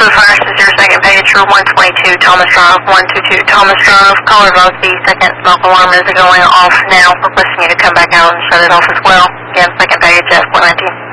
to the fire, this is your second pager, 122 Thomas Drive, 122 Thomas Drive. Caller vote, the second smoke alarm is going off now. Requesting you to come back out and shut it off as well. Again, second page, F119.